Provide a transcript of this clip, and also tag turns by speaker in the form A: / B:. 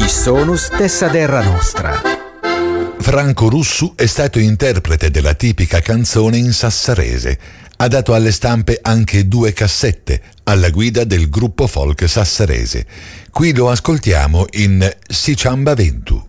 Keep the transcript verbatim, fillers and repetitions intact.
A: Quis sonus tessa terra nostra.
B: Franco Russu è stato interprete della tipica canzone in sassarese. Ha dato alle stampe anche due cassette alla guida del gruppo folk sassarese. Qui lo ascoltiamo in Si ciamba ventu.